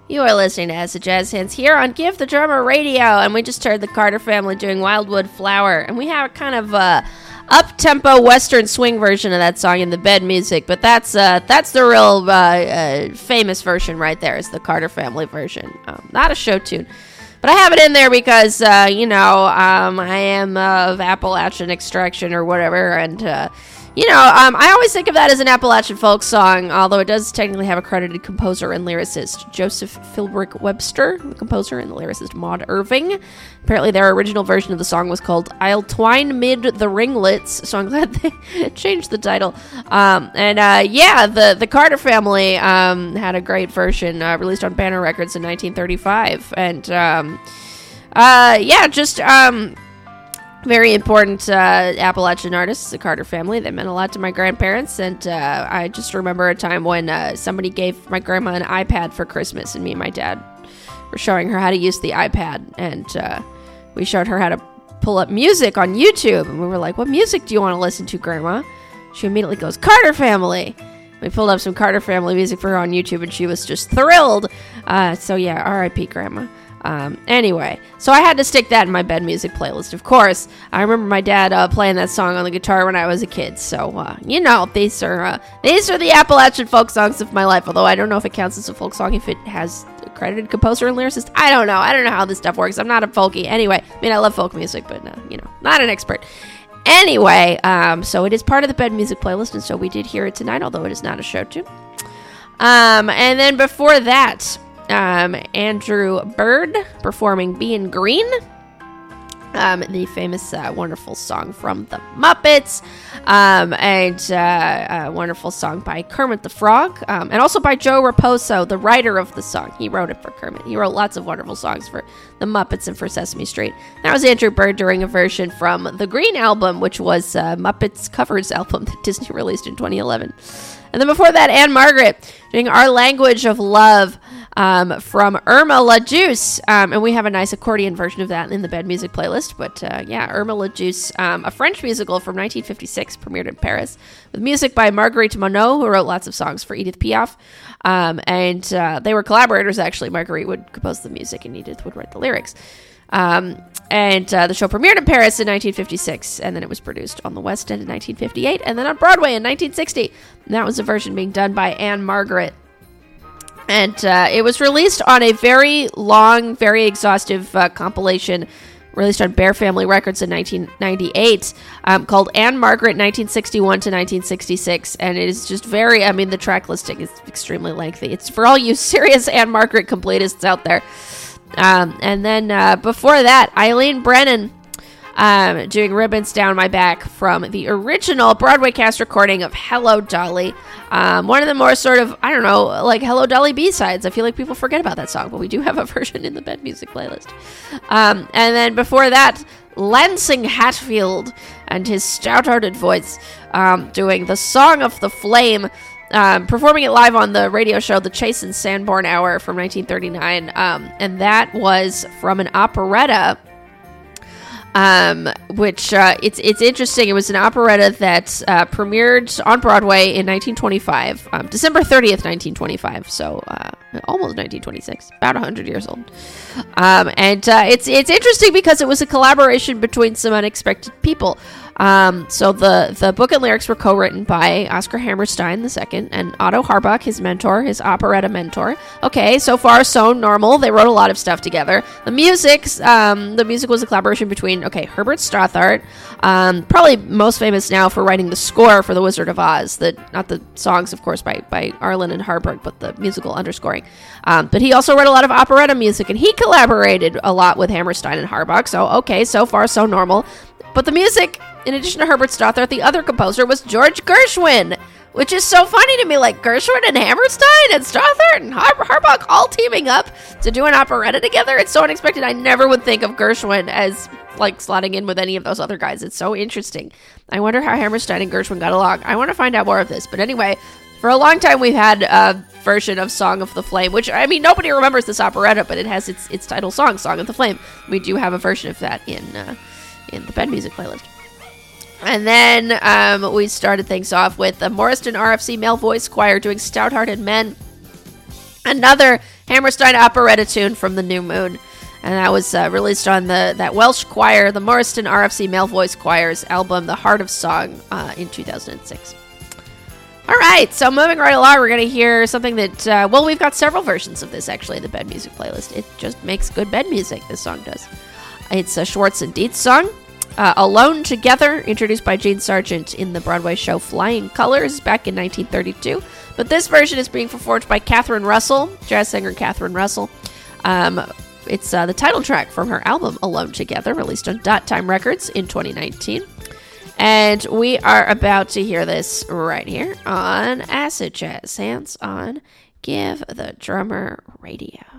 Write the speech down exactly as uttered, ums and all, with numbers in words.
You are listening to Acid Jazz Hands here on Give the Drummer Radio, and we just heard the Carter Family doing Wildwood Flower, and we have kind of a up-tempo Western swing version of that song in the bed music, but that's uh, that's the real uh, uh, famous version right there, is the Carter Family version. Um, not a show tune. But I have it in there because, uh, you know, um, I am uh, of Appalachian extraction or whatever, and, uh, you know, um, I always think of that as an Appalachian folk song, although it does technically have a credited composer and lyricist, Joseph Philbrick Webster, the composer, and the lyricist Maud Irving. Apparently their original version of the song was called I'll Twine Mid the Ringlets, so I'm glad they changed the title. Um, and, uh, yeah, the, the Carter Family um, had a great version uh, released on Banner Records in nineteen thirty-five, and, um, uh, yeah, just... Um, very important uh, Appalachian artists, the Carter Family. They meant a lot to my grandparents, and uh, I just remember a time when uh, somebody gave my grandma an iPad for Christmas, and me and my dad were showing her how to use the iPad, and uh, we showed her how to pull up music on YouTube, and we were like, what music do you want to listen to, Grandma? She immediately goes, Carter Family! We pulled up some Carter Family music for her on YouTube, and she was just thrilled. Uh, so yeah, R I P Grandma. Um, anyway, so I had to stick that in my bed music playlist, of course. I remember my dad uh, playing that song on the guitar when I was a kid, so, uh, you know, these are, uh, these are the Appalachian folk songs of my life, although I don't know if it counts as a folk song if it has a credited composer and lyricist. I don't know. I don't know how this stuff works. I'm not a folky. Anyway, I mean, I love folk music, but, uh, you know, not an expert. Anyway, um, so it is part of the bed music playlist, and so we did hear it tonight, although it is not a show tune. Um, and then before that... Um, Andrew Bird performing Bein' Green, um, the famous, uh, wonderful song from the Muppets, um, and uh, a wonderful song by Kermit the Frog, um, and also by Joe Raposo, the writer of the song. He wrote it for Kermit. He wrote lots of wonderful songs for the Muppets and for Sesame Street. That was Andrew Bird doing a version from the Green Album, which was uh, Muppets Covers album that Disney released in twenty eleven. And then before that, Ann-Margret doing Our Language of Love, Um, from Irma La Juice, um, and we have a nice accordion version of that in the bed music playlist, but uh, yeah, Irma La Juice, um, a French musical from nineteen fifty-six, premiered in Paris, with music by Marguerite Monod, who wrote lots of songs for Edith Piaf, um, and uh, they were collaborators, actually. Marguerite would compose the music, and Edith would write the lyrics. Um, and uh, the show premiered in Paris in nineteen fifty-six, and then it was produced on the West End in nineteen fifty-eight, and then on Broadway in nineteen sixty, and that was a version being done by Ann-Margret. And uh, it was released on a very long, very exhaustive uh, compilation released on Bear Family Records in nineteen ninety-eight um, called Ann-Margret nineteen sixty-one to nineteen sixty-six. And it is just very, I mean, the track listing is extremely lengthy. It's for all you serious Ann-Margret completists out there. Um, and then uh, before that, Eileen Brennan um, doing Ribbons Down My Back from the original Broadway cast recording of Hello Dolly. Um, one of the more sort of, I don't know, like Hello Dolly B-sides. I feel like people forget about that song, but we do have a version in the bed music playlist. Um, and then before that, Lansing Hatfield and his stout-hearted voice um, doing The Song of the Flame, um, performing it live on the radio show The Chase and Sanborn Hour from nineteen thirty-nine. Um, and that was from an operetta, Um, which, uh, it's, it's interesting. It was an operetta that, uh, premiered on Broadway in nineteen twenty-five, um, December thirtieth, nineteen twenty-five. So, uh, almost nineteen twenty-six, about a hundred years old. Um, and, uh, it's, it's interesting because it was a collaboration between some unexpected people. Um, so the, the book and lyrics were co-written by Oscar Hammerstein the second and Otto Harbach, his mentor, his operetta mentor. Okay, so far so normal. They wrote a lot of stuff together. The music, um, the music was a collaboration between, okay, Herbert Stothart, um, probably most famous now for writing the score for The Wizard of Oz. The, not the songs, of course, by, by Arlen and Harburg, but the musical underscoring. Um, but he also wrote a lot of operetta music, and he collaborated a lot with Hammerstein and Harbach. So, okay, so far so normal. But the music, in addition to Herbert Stothart, the other composer was George Gershwin, which is so funny to me, like Gershwin and Hammerstein and Stothart and Har- Harbach all teaming up to do an operetta together. It's so unexpected. I never would think of Gershwin as like slotting in with any of those other guys. It's so interesting. I wonder how Hammerstein and Gershwin got along. I want to find out more of this. But anyway, for a long time we've had a version of Song of the Flame, which, I mean, nobody remembers this operetta, but it has its its title song, Song of the Flame. We do have a version of that in uh, in the bed music playlist. And then um, we started things off with the Morriston R F C Male Voice Choir doing Stout-Hearted Men Another Hammerstein operetta tune from the New Moon. And that was uh, released on the that Welsh choir, the Morriston R F C Male Voice Choir's album, The Heart of Song, uh, in two thousand six. All right, so moving right along, we're going to hear something that, uh, well, we've got several versions of this, actually, in the bed music playlist. It just makes good bed music, this song does. It's a Schwartz and Dietz song. Uh, Alone Together, introduced by Gene Sargent in the Broadway show Flying Colors back in nineteen thirty-two. But this version is being performed by Catherine Russell, jazz singer Catherine Russell. Um... It's uh, the title track from her album, Alone Together, released on Dot Time Records in twenty nineteen. And we are about to hear this right here on Acid Jazz. Hands on Give the Drummer Radio.